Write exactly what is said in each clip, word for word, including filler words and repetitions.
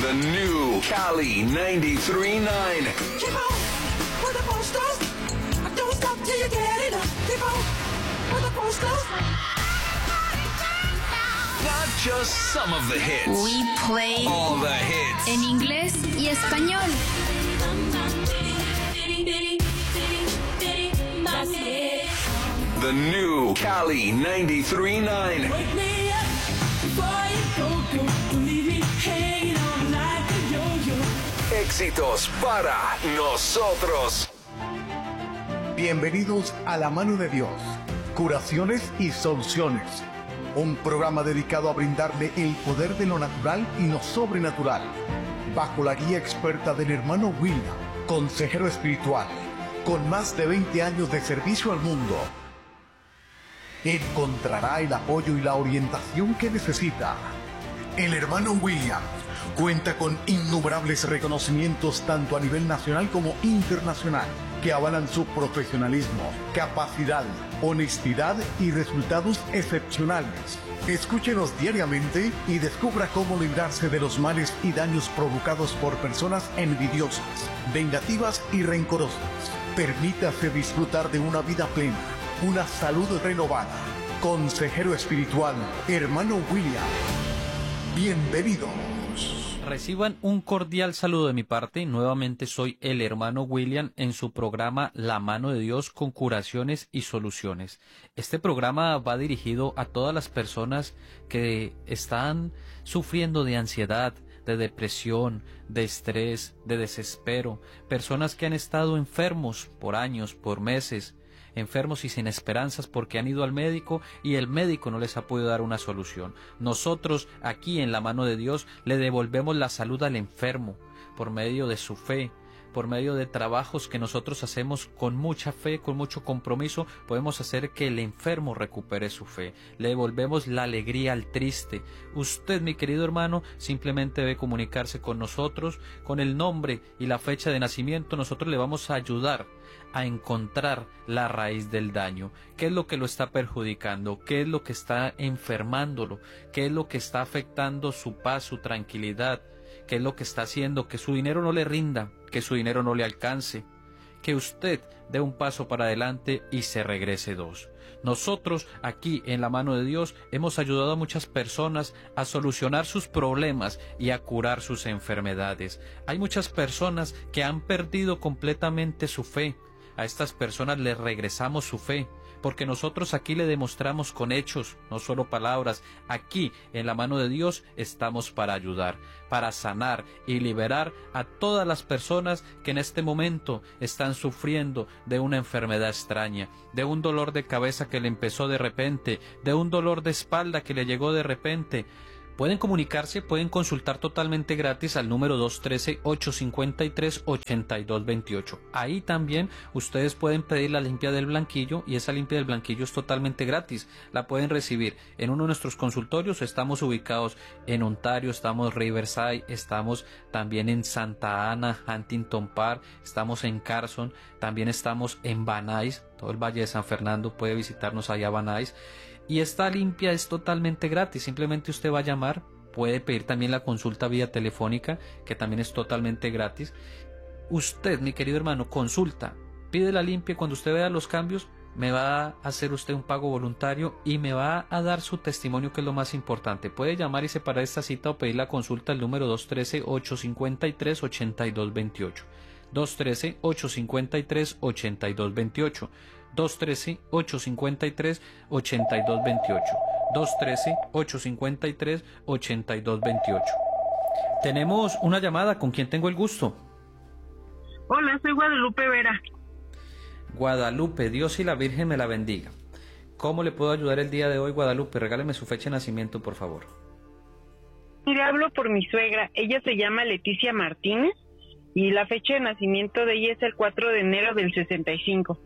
The new Cali ninety-three point nine. Keep on, with the posters. Don't stop till you get enough. Keep on, with the posters. Not just some of the hits. We play all the hits. En inglés y español. The new Cali ninety-three point nine. Wake me up before you go, go. Leave me hanging on like a yo-yo. Éxitos para nosotros. Bienvenidos a La Mano de Dios, curaciones y soluciones. Un programa dedicado a brindarle el poder de lo natural y lo sobrenatural. Bajo la guía experta del hermano William, consejero espiritual, con más de veinte años de servicio al mundo. Encontrará el apoyo y la orientación que necesita. El hermano William cuenta con innumerables reconocimientos tanto a nivel nacional como internacional que avalan su profesionalismo, capacidad, honestidad y resultados excepcionales. Escúchenos diariamente y descubra cómo librarse de los males y daños provocados por personas envidiosas, vengativas y rencorosas. Permítase disfrutar de una vida plena, una salud renovada. Consejero espiritual, hermano William. Bienvenidos. Reciban un cordial saludo de mi parte. Nuevamente soy el hermano William en su programa La Mano de Dios con curaciones y soluciones. Este programa va dirigido a todas las personas que están sufriendo de ansiedad, de depresión, de estrés, de desespero, personas que han estado enfermos por años, por meses, enfermos y sin esperanzas porque han ido al médico y el médico no les ha podido dar una solución. Nosotros aquí en La Mano de Dios le devolvemos la salud al enfermo por medio de su fe, por medio de trabajos que nosotros hacemos con mucha fe, con mucho compromiso, podemos hacer que el enfermo recupere su fe. Le devolvemos la alegría al triste. Usted, mi querido hermano, simplemente debe comunicarse con nosotros, con el nombre y la fecha de nacimiento. Nosotros le vamos a ayudar a encontrar la raíz del daño. ¿Qué es lo que lo está perjudicando? ¿Qué es lo que está enfermándolo? ¿Qué es lo que está afectando su paz, su tranquilidad? ¿Qué es lo que está haciendo que su dinero no le rinda, que su dinero no le alcance, que usted dé un paso para adelante y se regrese dos? Nosotros aquí en La Mano de Dios hemos ayudado a muchas personas a solucionar sus problemas y a curar sus enfermedades. Hay muchas personas que han perdido completamente su fe. A estas personas les regresamos su fe, porque nosotros aquí le demostramos con hechos, no solo palabras. Aquí, en La Mano de Dios, estamos para ayudar, para sanar y liberar a todas las personas que en este momento están sufriendo de una enfermedad extraña, de un dolor de cabeza que le empezó de repente, de un dolor de espalda que le llegó de repente. Pueden comunicarse, pueden consultar totalmente gratis al número dos uno tres, ocho cinco tres, ocho dos dos ocho. Ahí también ustedes pueden pedir la limpia del blanquillo y esa limpia del blanquillo es totalmente gratis. La pueden recibir en uno de nuestros consultorios. Estamos ubicados en Ontario, estamos en Riverside, estamos también en Santa Ana, Huntington Park, estamos en Carson, también estamos en Van Nuys, todo el Valle de San Fernando puede visitarnos allá a Van Nuys. Y esta limpia es totalmente gratis, simplemente usted va a llamar, puede pedir también la consulta vía telefónica, que también es totalmente gratis. Usted, mi querido hermano, consulta, pide la limpia y cuando usted vea los cambios, me va a hacer usted un pago voluntario y me va a dar su testimonio, que es lo más importante. Puede llamar y separar esta cita o pedir la consulta al número dos uno tres, ocho cinco tres, ocho dos dos ocho. dos uno tres, ocho cinco tres, ocho dos dos ocho. dos uno tres, ocho cinco tres, ocho dos dos ocho. dos uno tres, ocho cinco tres, ocho dos dos ocho. Tenemos una llamada. ¿Con quién tengo el gusto? Hola, soy Guadalupe Vera. Guadalupe, Dios y la Virgen me la bendiga. ¿Cómo le puedo ayudar el día de hoy, Guadalupe? Regáleme su fecha de nacimiento, por favor. Mire, hablo por mi suegra. Ella se llama Leticia Martínez y la fecha de nacimiento de ella es el cuatro de enero del sesenta y cinco.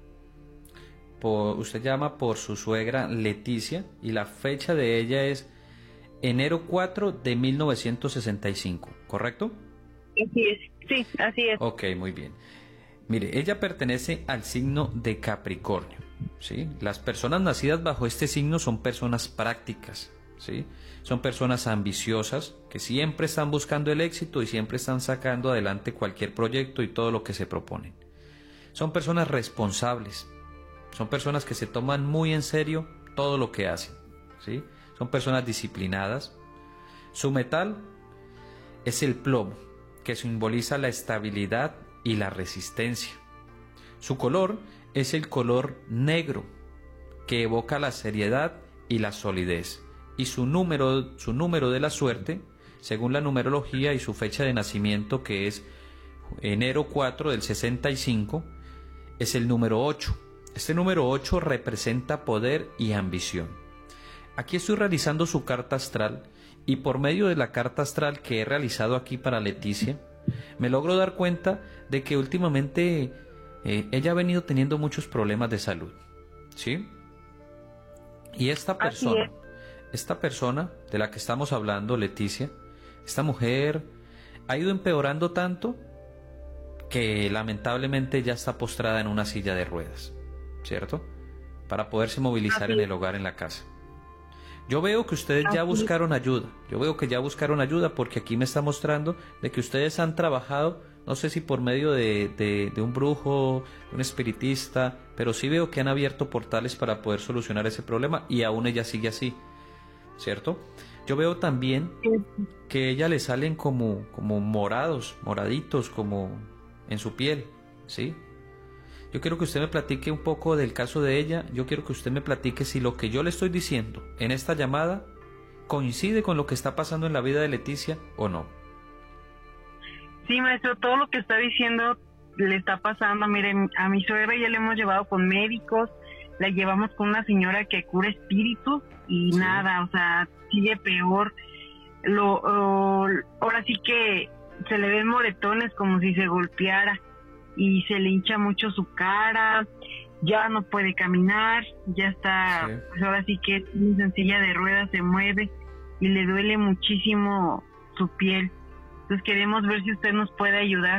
Por, usted llama por su suegra Leticia y la fecha de ella es enero cuatro de mil novecientos sesenta y cinco, ¿correcto? Así es, sí, así es. Ok, muy bien. Mire, ella pertenece al signo de Capricornio, ¿sí? Las personas nacidas bajo este signo son personas prácticas, ¿sí? Son personas ambiciosas que siempre están buscando el éxito y siempre están sacando adelante cualquier proyecto y todo lo que se proponen. Son personas responsables, son personas que se toman muy en serio todo lo que hacen, ¿sí? Son personas disciplinadas. Su metal es el plomo, que simboliza la estabilidad y la resistencia. Su color es el color negro, que evoca la seriedad y la solidez. Y su número, su número de la suerte, según la numerología y su fecha de nacimiento, que es enero cuatro del sesenta y cinco, es el número ocho. Este número ocho representa poder y ambición. Aquí estoy realizando su carta astral y por medio de la carta astral que he realizado aquí para Leticia, me logro dar cuenta de que últimamente eh, ella ha venido teniendo muchos problemas de salud, ¿sí? Y esta persona, esta persona de la que estamos hablando, Leticia, esta mujer ha ido empeorando tanto que lamentablemente ya está postrada en una silla de ruedas, ¿cierto? Para poderse movilizar en el hogar, en la casa. Yo veo que ustedes ya buscaron ayuda, yo veo que ya buscaron ayuda porque aquí me está mostrando de que ustedes han trabajado, no sé si por medio de, de, de un brujo, un espiritista, pero sí veo que han abierto portales para poder solucionar ese problema y aún ella sigue así, ¿cierto? Yo veo también que a ella le salen como, como morados, moraditos, como en su piel, ¿sí? Yo quiero que usted me platique un poco del caso de ella. Yo quiero que usted me platique si lo que yo le estoy diciendo en esta llamada coincide con lo que está pasando en la vida de Leticia o no. Sí, maestro, todo lo que está diciendo le está pasando. Miren, a mi suegra ya le hemos llevado con médicos, la llevamos con una señora que cura espíritus y sí. Nada, o sea, sigue peor. Lo, o, ahora sí que se le ven moretones como si se golpeara. Y se le hincha mucho su cara, ya no puede caminar, ya está, sí. Pues ahora sí que es muy sencilla de ruedas, se mueve y le duele muchísimo su piel. Entonces queremos ver si usted nos puede ayudar.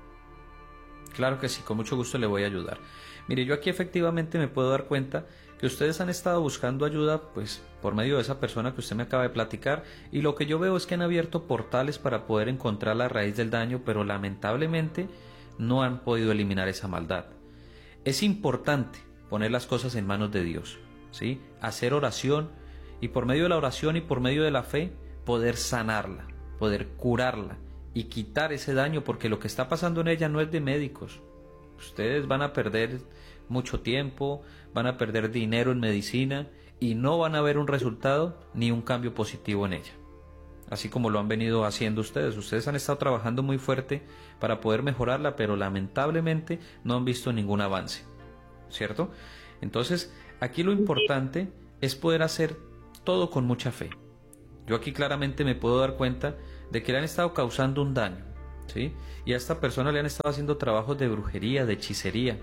Claro que sí, con mucho gusto le voy a ayudar. Mire, yo aquí efectivamente me puedo dar cuenta que ustedes han estado buscando ayuda, pues, por medio de esa persona que usted me acaba de platicar, y lo que yo veo es que han abierto portales para poder encontrar la raíz del daño, pero lamentablemente no han podido eliminar esa maldad. Es importante poner las cosas en manos de Dios, ¿sí? Hacer oración y por medio de la oración y por medio de la fe poder sanarla, poder curarla y quitar ese daño, porque lo que está pasando en ella no es de médicos. Ustedes van a perder mucho tiempo, van a perder dinero en medicina y no van a ver un resultado ni un cambio positivo en ella. Así como lo han venido haciendo ustedes. Ustedes han estado trabajando muy fuerte para poder mejorarla, pero lamentablemente no han visto ningún avance, ¿cierto? Entonces, aquí lo importante es poder hacer todo con mucha fe. Yo aquí claramente me puedo dar cuenta de que le han estado causando un daño, ¿sí? Y a esta persona le han estado haciendo trabajos de brujería, de hechicería.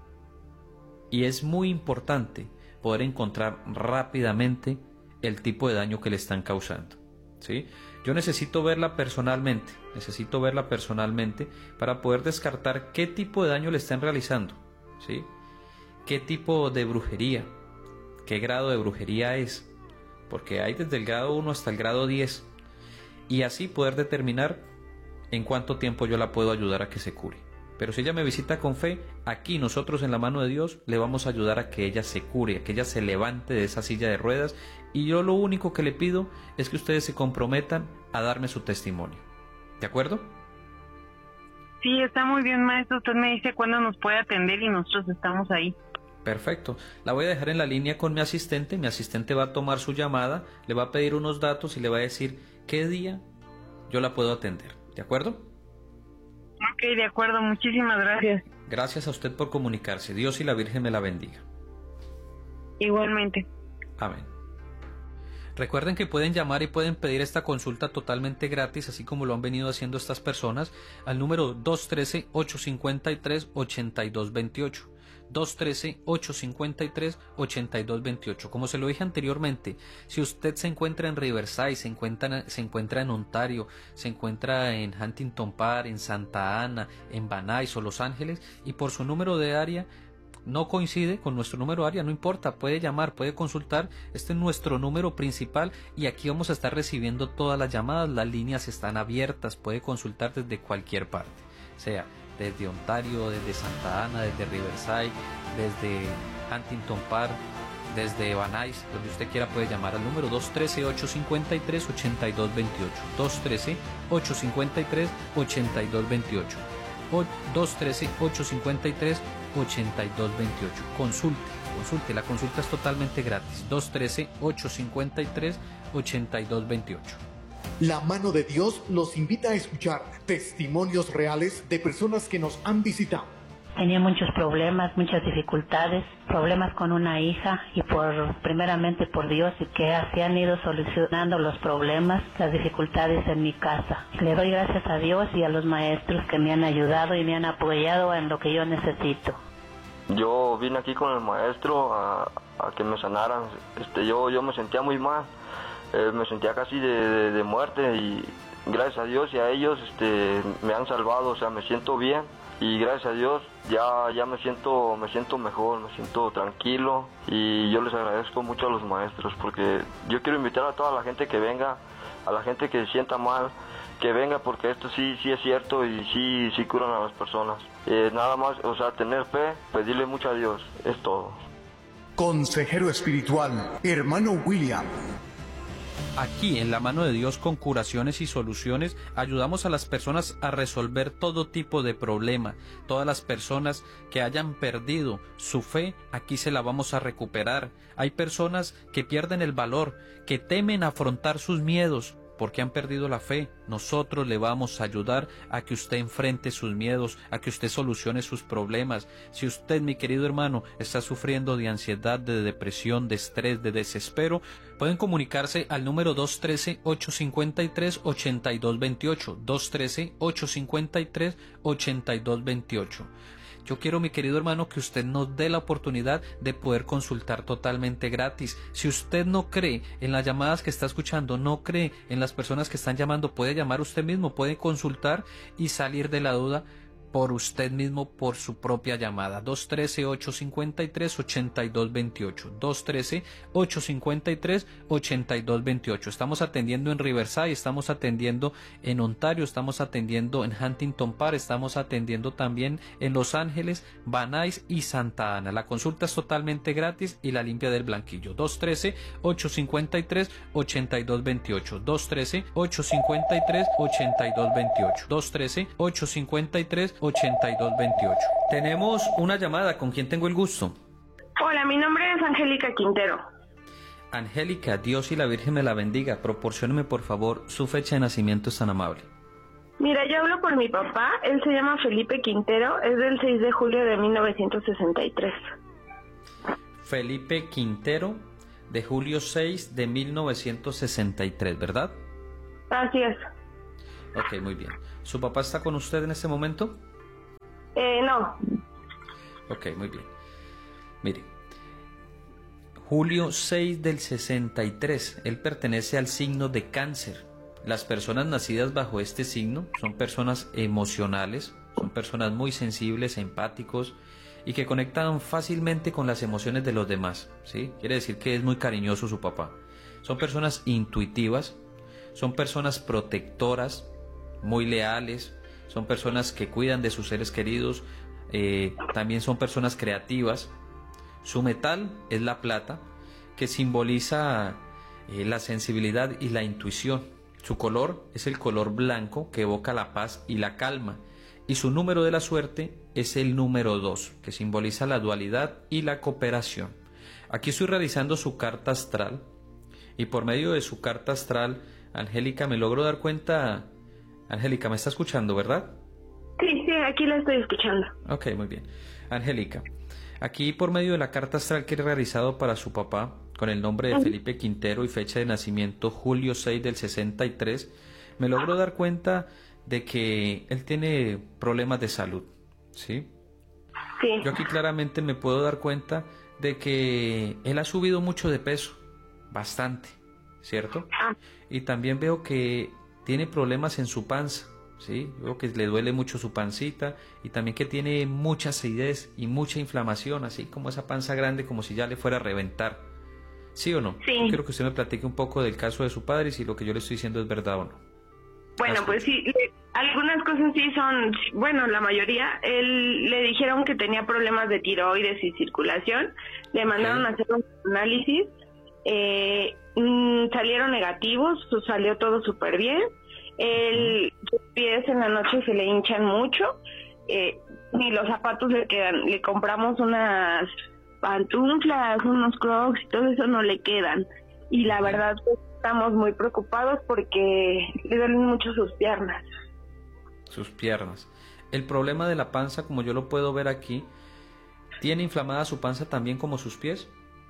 Y es muy importante poder encontrar rápidamente el tipo de daño que le están causando, ¿sí? Yo necesito verla personalmente, necesito verla personalmente para poder descartar qué tipo de daño le están realizando, ¿sí? Qué tipo de brujería, qué grado de brujería es, porque hay desde el grado uno hasta el grado diez, y así poder determinar en cuánto tiempo yo la puedo ayudar a que se cure. Pero si ella me visita con fe, aquí nosotros en la mano de Dios le vamos a ayudar a que ella se cure, a que ella se levante de esa silla de ruedas, y yo lo único que le pido es que ustedes se comprometan a darme su testimonio. ¿De acuerdo? Sí, está muy bien, maestro. Usted me dice cuándo nos puede atender y nosotros estamos ahí. Perfecto. La voy a dejar en la línea con mi asistente. Mi asistente va a tomar su llamada, le va a pedir unos datos y le va a decir qué día yo la puedo atender. ¿De acuerdo? Ok, de acuerdo. Muchísimas gracias. Gracias a usted por comunicarse. Dios y la Virgen me la bendiga. Igualmente. Amén. Recuerden que pueden llamar y pueden pedir esta consulta totalmente gratis, así como lo han venido haciendo estas personas, al número dos uno tres, ocho cinco tres, ocho dos dos ocho. dos uno tres, ocho cinco tres, ocho dos dos ocho. Como se lo dije anteriormente, si usted se encuentra en Riverside, se encuentra, se encuentra en Ontario, se encuentra en Huntington Park, en Santa Ana, en Van Nuys o Los Ángeles, y por su número de área no coincide con nuestro número área, no importa, puede llamar, puede consultar, este es nuestro número principal y aquí vamos a estar recibiendo todas las llamadas, las líneas están abiertas, puede consultar desde cualquier parte, sea desde Ontario, desde Santa Ana, desde Riverside, desde Huntington Park, desde Van Nuys, donde usted quiera puede llamar al número dos uno tres, ocho cinco tres, ocho dos dos ocho, dos uno tres, ocho cinco tres, ocho dos dos ocho, o dos uno tres, ocho cinco tres, ocho dos dos ocho. Consulte, consulte, la consulta es totalmente gratis, dos uno tres, ocho cinco tres, ocho dos dos ocho. La mano de Dios los invita a escuchar testimonios reales de personas que nos han visitado. Tenía muchos problemas, muchas dificultades, problemas con una hija y por primeramente por Dios y que así han ido solucionando los problemas, las dificultades en mi casa. Le doy gracias a Dios y a los maestros que me han ayudado y me han apoyado en lo que yo necesito. Yo vine aquí con el maestro a, a que me sanaran. Este, yo, yo me sentía muy mal, eh, me sentía casi de, de, de muerte y gracias a Dios y a ellos este, me han salvado, o sea, me siento bien. Y gracias a Dios ya, ya me siento me siento mejor, me siento tranquilo y yo les agradezco mucho a los maestros porque yo quiero invitar a toda la gente que venga, a la gente que se sienta mal, que venga porque esto sí sí es cierto y sí sí curan a las personas. Eh, nada más, o sea, tener fe, pedirle mucho a Dios, es todo. Consejero espiritual, hermano William. Aquí en La Mano de Dios con curaciones y soluciones ayudamos a las personas a resolver todo tipo de problema. Todas las personas que hayan perdido su fe, aquí se la vamos a recuperar. Hay personas que pierden el valor, que temen afrontar sus miedos porque han perdido la fe. Nosotros le vamos a ayudar a que usted enfrente sus miedos, a que usted solucione sus problemas. Si usted, mi querido hermano, está sufriendo de ansiedad, de depresión, de estrés, de desespero, pueden comunicarse al número dos uno tres, ocho cinco tres, ocho dos dos ocho, dos uno tres, ocho cinco tres, ocho dos dos ocho. Yo quiero, mi querido hermano, que usted nos dé la oportunidad de poder consultar totalmente gratis. Si usted no cree en las llamadas que está escuchando, no cree en las personas que están llamando, puede llamar usted mismo, puede consultar y salir de la duda por usted mismo, por su propia llamada. dos uno tres, ocho cinco tres, ocho dos dos ocho, dos uno tres, ocho cinco tres, ocho dos dos ocho. Estamos atendiendo en Riverside, estamos atendiendo en Ontario, estamos atendiendo en Huntington Park, estamos atendiendo también en Los Ángeles, Van Nuys y Santa Ana. La consulta es totalmente gratis y la limpia del blanquillo. dos uno tres, ocho cinco tres, ocho dos dos ocho, dos uno tres, ocho cinco tres, ocho dos dos ocho, dos uno tres, ocho cinco tres, ocho dos dos ocho. Tenemos una llamada. ¿Con quién tengo el gusto? Hola, mi nombre es Angélica Quintero. Angélica, Dios y la Virgen me la bendiga. Proporcióneme por favor su fecha de nacimiento, es tan amable. Mira, yo hablo por mi papá. Él se llama Felipe Quintero. Es del seis de julio de mil novecientos sesenta y tres. Felipe Quintero, de julio seis de mil novecientos sesenta y tres, ¿verdad? Así es. Ok, muy bien. ¿Su papá está con usted en este momento? Eh, no. Ok, muy bien. Mire, julio seis del sesenta y tres, él pertenece al signo de Cáncer. Las personas nacidas bajo este signo son personas emocionales, son personas muy sensibles, empáticos y que conectan fácilmente con las emociones de los demás, ¿sí? Quiere decir que es muy cariñoso su papá. Son personas intuitivas, son personas protectoras, muy leales, son personas que cuidan de sus seres queridos, eh, también son personas creativas. Su metal es la plata, que simboliza eh, la sensibilidad y la intuición. Su color es el color blanco, que evoca la paz y la calma. Y su número de la suerte es el número dos, que simboliza la dualidad y la cooperación. Aquí estoy realizando su carta astral, y por medio de su carta astral, Angélica, me logro dar cuenta... Angélica, ¿me está escuchando, verdad? Sí, sí, aquí la estoy escuchando. Ok, muy bien. Angélica, aquí por medio de la carta astral que he realizado para su papá, con el nombre de Felipe Quintero y fecha de nacimiento julio seis del sesenta y tres, me logro dar cuenta de que él tiene problemas de salud, ¿sí? Sí. Yo aquí claramente me puedo dar cuenta de que él ha subido mucho de peso, bastante, ¿cierto? Ah. Y también veo que tiene problemas en su panza, ¿sí? Yo veo que le duele mucho su pancita y también que tiene mucha acidez y mucha inflamación, así como esa panza grande, como si ya le fuera a reventar. ¿Sí o no? Sí. Yo quiero que usted me platique un poco del caso de su padre y si lo que yo le estoy diciendo es verdad o no. Bueno, Las pues sí, le- algunas cosas sí son, bueno, la mayoría. Él le dijeron que tenía problemas de tiroides y circulación. Le mandaron a hacer un análisis. Eh, mm, salieron negativos, pues, salió todo súper bien. El, sus pies en la noche se le hinchan mucho. Eh, ni los zapatos le quedan. Le compramos unas pantuflas, unos crocs y todo eso no le quedan. Y la verdad, pues, estamos muy preocupados porque le duelen mucho sus piernas. Sus piernas. El problema de la panza, como yo lo puedo ver aquí, ¿tiene inflamada su panza también como sus pies?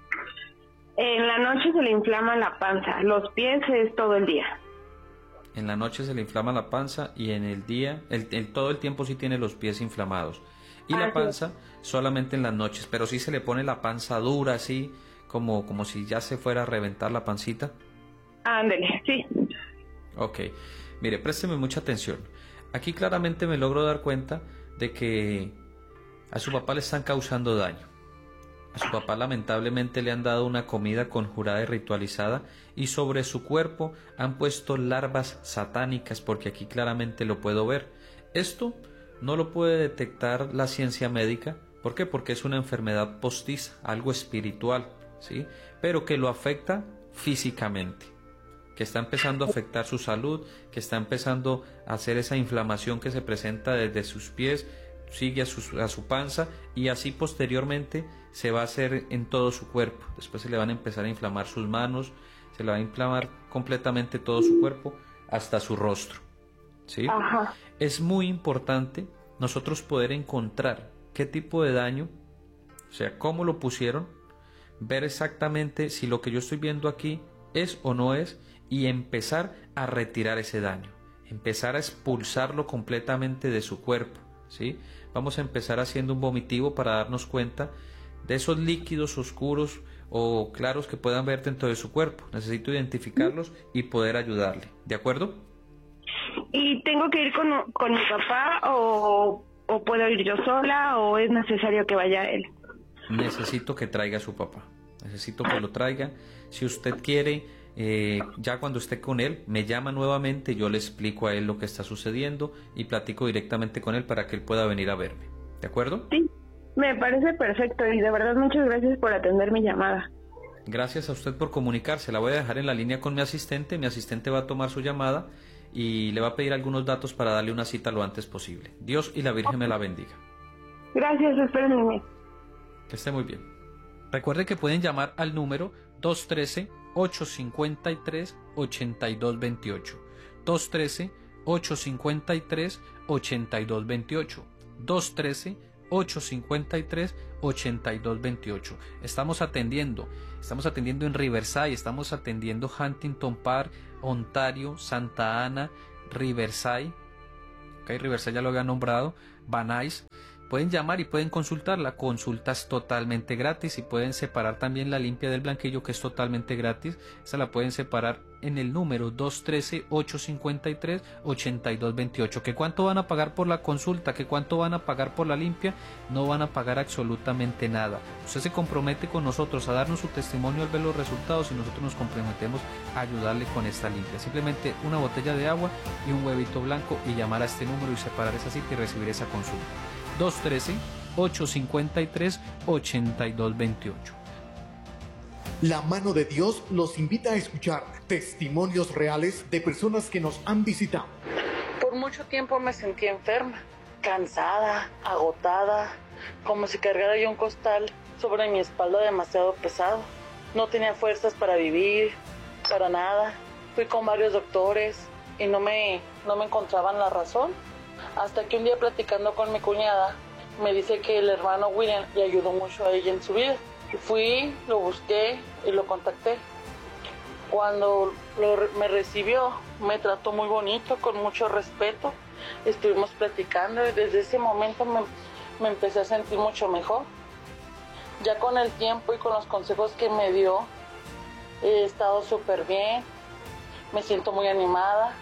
En la noche se le inflama la panza, los pies es todo el día. En la noche se le inflama la panza y en el día, el, el- todo el tiempo sí tiene los pies inflamados. Y la Así panza solamente en las noches, pero sí se le pone la panza dura, así como, como si ya se fuera a reventar la pancita. Ándale, sí. Ok, mire, présteme mucha atención. Aquí claramente me logro dar cuenta de que a su papá le están causando daño. A su papá lamentablemente le han dado una comida conjurada y ritualizada y sobre su cuerpo han puesto larvas satánicas, porque aquí claramente lo puedo ver. Esto no lo puede detectar la ciencia médica. ¿Por qué? Porque es una enfermedad postiza, algo espiritual, ¿sí? Pero que lo afecta físicamente, que está empezando a afectar su salud, que está empezando a hacer esa inflamación que se presenta desde sus pies, sigue a su, a su panza y así posteriormente se va a hacer en todo su cuerpo. Después se le van a empezar a inflamar sus manos, se le va a inflamar completamente todo su cuerpo hasta su rostro, ¿sí? Ajá. Es muy importante nosotros poder encontrar qué tipo de daño, o sea, cómo lo pusieron, ver exactamente si lo que yo estoy viendo aquí es o no es y empezar a retirar ese daño, empezar a expulsarlo completamente de su cuerpo, ¿sí? Vamos a empezar haciendo un vomitivo para darnos cuenta de esos líquidos oscuros o claros que puedan ver dentro de su cuerpo. Necesito identificarlos y poder ayudarle, ¿de acuerdo? ¿Y tengo que ir con, con mi papá o, o puedo ir yo sola o es necesario que vaya él? Necesito que traiga a su papá, necesito que lo traiga. Si usted quiere, eh, ya cuando esté con él, me llama nuevamente, yo le explico a él lo que está sucediendo y platico directamente con él para que él pueda venir a verme, ¿de acuerdo? Sí, me parece perfecto y de verdad muchas gracias por atender mi llamada. Gracias a usted por comunicarse. La voy a dejar en la línea con mi asistente. Mi asistente va a tomar su llamada y le va a pedir algunos datos para darle una cita lo antes posible. Dios y la Virgen me la bendiga. Gracias, espérenme. Que esté muy bien. Recuerde que pueden llamar al número dos uno tres, ocho cinco tres, ocho dos dos ocho. dos uno tres, ocho cinco tres, ocho dos dos ocho. dos uno tres, ocho cinco tres, ocho dos dos ocho. Estamos atendiendo, estamos atendiendo en Riverside, estamos atendiendo Huntington Park, Ontario, Santa Ana, Riverside. Ok, Riverside ya lo había nombrado, Van Nuys. Pueden llamar y pueden consultar, la consulta es totalmente gratis y pueden separar también la limpia del blanquillo, que es totalmente gratis. Esa la pueden separar en el número dos uno tres, ocho cinco tres, ocho dos dos ocho. ¿Que cuánto van a pagar por la consulta? ¿Que cuánto van a pagar por la limpia? No van a pagar absolutamente nada. Usted se compromete con nosotros a darnos su testimonio al ver los resultados y nosotros nos comprometemos a ayudarle con esta limpia. Simplemente una botella de agua y un huevito blanco y llamar a este número y separar esa cita y recibir esa consulta. dos uno tres, ocho cinco tres, ocho dos dos ocho. La mano de Dios los invita a escuchar testimonios reales de personas que nos han visitado. Por mucho tiempo me sentí enferma, cansada, agotada, como si cargara yo un costal sobre mi espalda demasiado pesado. No tenía fuerzas para vivir, para nada. Fui con varios doctores y no me, no me encontraban la razón. Hasta que un día, platicando con mi cuñada, me dice que el hermano William le ayudó mucho a ella en su vida. Fui, lo busqué y lo contacté. Cuando lo, me recibió, me trató muy bonito, con mucho respeto. Estuvimos platicando y desde ese momento me, me empecé a sentir mucho mejor. Ya con el tiempo y con los consejos que me dio, he estado súper bien. Me siento muy animada.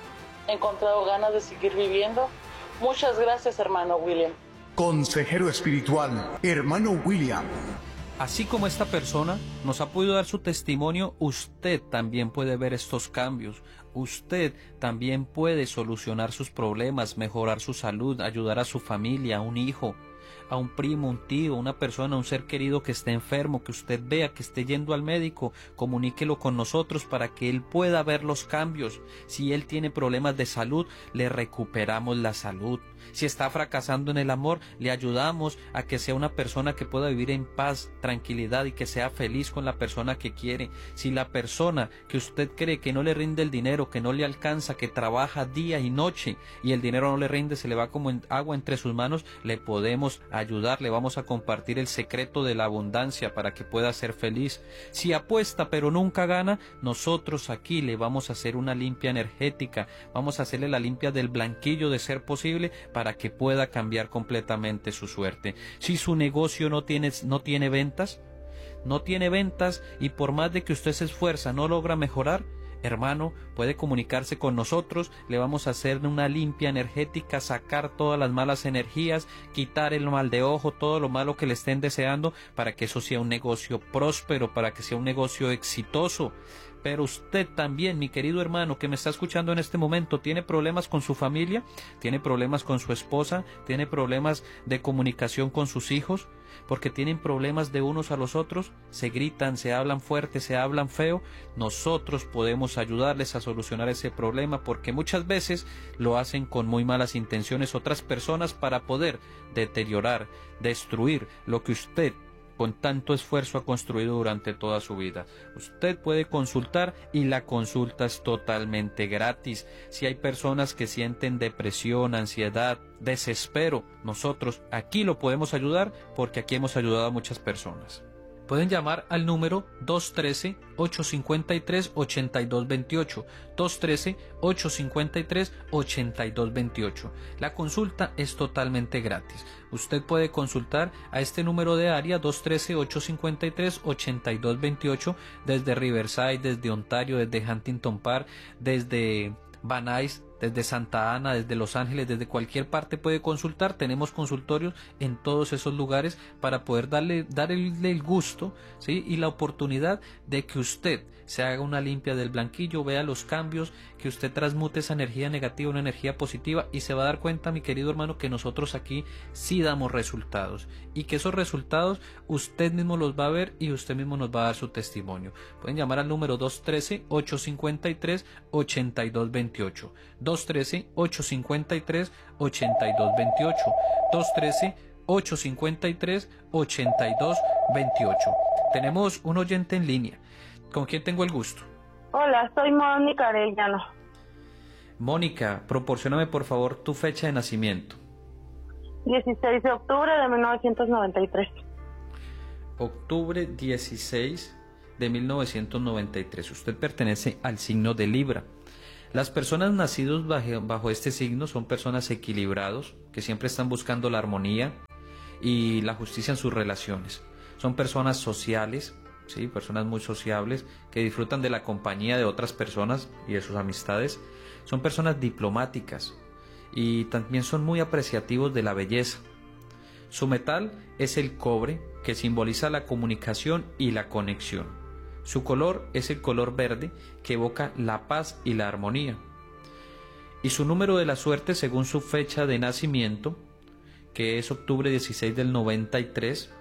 he encontrado ganas de seguir viviendo. Muchas gracias, hermano William. Consejero espiritual, hermano William. Así como esta persona nos ha podido dar su testimonio, usted también puede ver estos cambios. Usted también puede solucionar sus problemas, mejorar su salud, ayudar a su familia, a un hijo, a un primo, un tío, una persona, un ser querido que esté enfermo, que usted vea que esté yendo al médico, comuníquelo con nosotros para que él pueda ver los cambios. Si él tiene problemas de salud, le recuperamos la salud. Si está fracasando en el amor, le ayudamos a que sea una persona que pueda vivir en paz, tranquilidad y que sea feliz con la persona que quiere. Si la persona que usted cree que no le rinde el dinero, que no le alcanza, que trabaja día y noche y el dinero no le rinde, se le va como en agua entre sus manos, le podemos ayudar, le vamos a compartir el secreto de la abundancia para que pueda ser feliz. Si apuesta pero nunca gana, nosotros aquí le vamos a hacer una limpia energética, vamos a hacerle la limpia del blanquillo de ser posible para que pueda cambiar completamente su suerte. Si su negocio no tiene, no tiene ventas, no tiene ventas y por más de que usted se esfuerza no logra mejorar, hermano, puede comunicarse con nosotros, le vamos a hacer una limpia energética, sacar todas las malas energías, quitar el mal de ojo, todo lo malo que le estén deseando, para que eso sea un negocio próspero, para que sea un negocio exitoso. Pero usted también, mi querido hermano que me está escuchando en este momento, ¿tiene problemas con su familia? ¿Tiene problemas con su esposa? ¿Tiene problemas de comunicación con sus hijos? Porque tienen problemas de unos a los otros, se gritan, se hablan fuerte, se hablan feo. Nosotros podemos ayudarles a solucionar ese problema porque muchas veces lo hacen con muy malas intenciones otras personas para poder deteriorar, destruir lo que usted con tanto esfuerzo ha construido durante toda su vida. Usted puede consultar y la consulta es totalmente gratis. Si hay personas que sienten depresión, ansiedad, desespero, nosotros aquí lo podemos ayudar porque aquí hemos ayudado a muchas personas. Pueden llamar al número dos uno tres, ocho cinco tres, ocho dos dos ocho, dos uno tres, ocho cinco tres, ocho dos dos ocho. La consulta es totalmente gratis. Usted puede consultar a este número de área dos uno tres, ocho cinco tres, ocho dos dos ocho desde Riverside, desde Ontario, desde Huntington Park, desde Van Nuys, desde Santa Ana, desde Los Ángeles, desde cualquier parte puede consultar. Tenemos consultorios en todos esos lugares para poder darle, darle el gusto, ¿sí? Y la oportunidad de que usted se haga una limpia del blanquillo, vea los cambios, que usted transmute esa energía negativa en una energía positiva y se va a dar cuenta, mi querido hermano, que nosotros aquí sí damos resultados y que esos resultados usted mismo los va a ver y usted mismo nos va a dar su testimonio. Pueden llamar al número dos uno tres, ocho cinco tres, ocho dos dos ocho. dos uno tres, ocho cinco tres, ocho dos dos ocho, dos uno tres, ocho cinco tres, ocho dos dos ocho. Tenemos un oyente en línea. ¿Con quién tengo el gusto? Hola, soy Mónica Arellano. Mónica, proporcióname por favor tu fecha de nacimiento. dieciséis de octubre de mil novecientos noventa y tres. Octubre dieciséis de mil novecientos noventa y tres. Usted pertenece al signo de Libra. Las personas nacidas bajo, bajo este signo son personas equilibrados, que siempre están buscando la armonía y la justicia en sus relaciones. Son personas sociales, ¿sí? Personas muy sociables, que disfrutan de la compañía de otras personas y de sus amistades. Son personas diplomáticas y también son muy apreciativos de la belleza. Su metal es el cobre, que simboliza la comunicación y la conexión. Su color es el color verde, que evoca la paz y la armonía. Y su número de la suerte, según su fecha de nacimiento, que es octubre dieciséis del noventa y tres,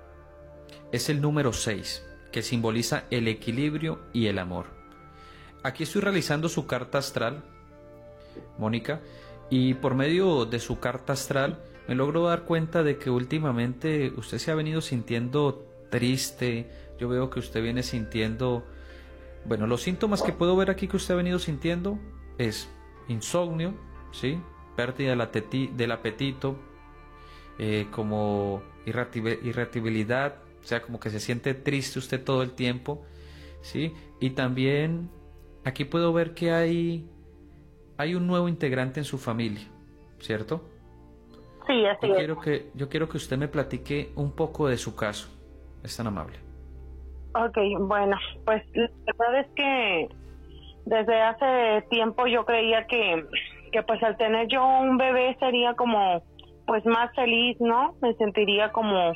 es el número seis, que simboliza el equilibrio y el amor. Aquí estoy realizando su carta astral, Mónica, y por medio de su carta astral me logro dar cuenta de que últimamente usted se ha venido sintiendo triste. Yo veo que usted viene sintiendo, bueno, los síntomas que puedo ver aquí que usted ha venido sintiendo es insomnio, ¿sí? Pérdida del, ateti, del apetito, eh, como irritabilidad, o sea, como que se siente triste usted todo el tiempo, ¿sí? Y también aquí puedo ver que hay, hay un nuevo integrante en su familia, ¿cierto? Sí, así yo es. Quiero que, yo quiero que usted me platique un poco de su caso. Es tan amable. Ok, bueno, pues la verdad es que desde hace tiempo yo creía que, que pues al tener yo un bebé sería como pues más feliz, ¿no? Me sentiría como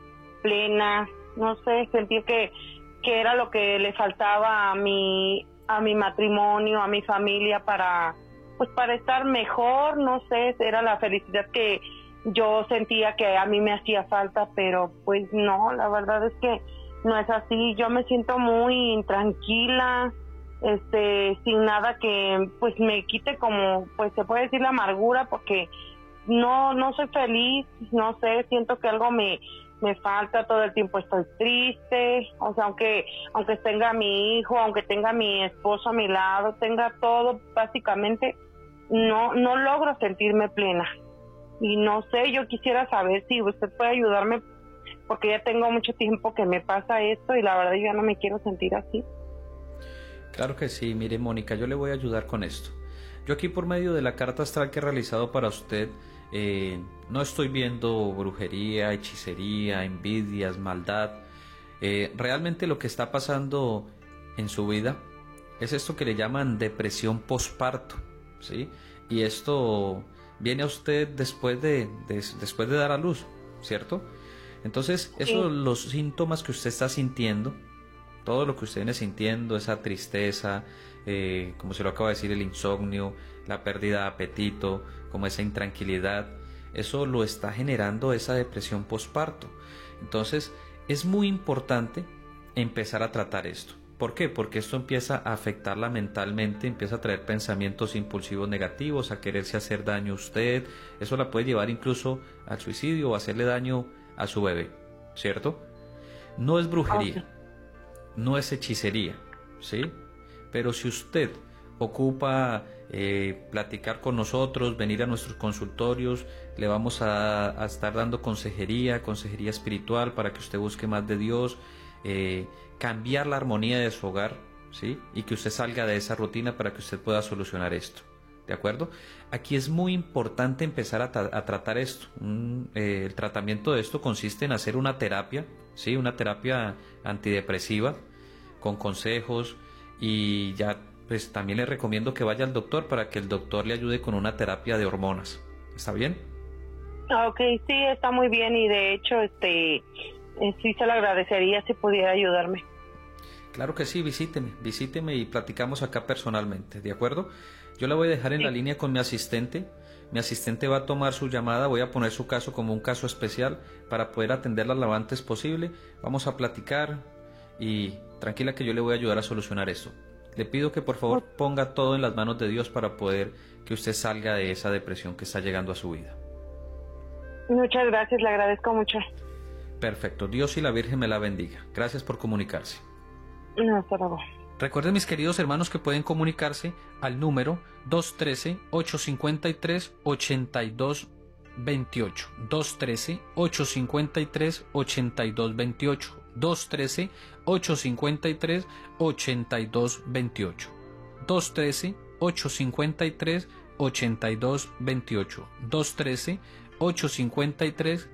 plena, no sé, sentí que, que era lo que le faltaba a mi, a mi matrimonio, a mi familia para, pues para estar mejor, no sé, era la felicidad que yo sentía que a mí me hacía falta, pero pues no, la verdad es que no es así. Yo me siento muy tranquila, este, sin nada que pues me quite como, pues se puede decir la amargura, porque no, no soy feliz, no sé, siento que algo me, me falta, todo el tiempo estoy triste, o sea, aunque, aunque tenga a mi hijo, aunque tenga a mi esposo a mi lado, tenga todo, básicamente, no, no logro sentirme plena. Y no sé, yo quisiera saber si usted puede ayudarme, porque ya tengo mucho tiempo que me pasa esto y la verdad yo ya no me quiero sentir así. Claro que sí, mire Mónica, yo le voy a ayudar con esto. Yo aquí por medio de la carta astral que he realizado para usted, eh, no estoy viendo brujería, hechicería, envidias, maldad. Eh, realmente lo que está pasando en su vida es esto que le llaman depresión posparto, ¿sí? Y esto viene a usted después de, de, después de dar a luz, ¿cierto? Entonces, esos sí. Los síntomas que usted está sintiendo, todo lo que usted viene sintiendo, esa tristeza, eh, como se lo acabo de decir, el insomnio, la pérdida de apetito, como esa intranquilidad, eso lo está generando esa depresión posparto. Entonces, es muy importante empezar a tratar esto. ¿Por qué? Porque esto empieza a afectarla mentalmente, empieza a traer pensamientos impulsivos negativos, a quererse hacer daño a usted. Eso la puede llevar incluso al suicidio o a hacerle daño a su bebé, ¿cierto? No es brujería, okay. No es hechicería, ¿sí? Pero si usted ocupa eh, platicar con nosotros, venir a nuestros consultorios, le vamos a, a estar dando consejería, consejería espiritual para que usted busque más de Dios, eh, cambiar la armonía de su hogar, ¿sí? Y que usted salga de esa rutina para que usted pueda solucionar esto, ¿de acuerdo? Aquí es muy importante empezar a, tra a tratar esto. Un, eh, el tratamiento de esto consiste en hacer una terapia, ¿sí? Una terapia antidepresiva con consejos, y ya pues también le recomiendo que vaya al doctor para que el doctor le ayude con una terapia de hormonas. ¿Está bien? Ok, sí, está muy bien, y de hecho este eh, sí se lo agradecería si pudiera ayudarme. Claro que sí, visíteme, visíteme y platicamos acá personalmente, ¿de acuerdo? Yo la voy a dejar en sí. la línea con mi asistente. Mi asistente va a tomar su llamada, voy a poner su caso como un caso especial para poder atenderla lo antes posible. Vamos a platicar y tranquila que yo le voy a ayudar a solucionar esto. Le pido que por favor ponga todo en las manos de Dios para poder que usted salga de esa depresión que está llegando a su vida. Muchas gracias, le agradezco mucho. Perfecto, Dios y la Virgen me la bendiga. Gracias por comunicarse. No, hasta luego. Recuerden, mis queridos hermanos, que pueden comunicarse al número dos uno tres, ocho cinco tres, ocho dos dos ocho. dos uno tres, ocho cinco tres, ocho dos dos ocho. dos uno tres, ocho cinco tres, ocho dos dos ocho. dos uno tres, ocho cinco tres, ocho dos dos ocho. dos uno tres, ocho cinco tres,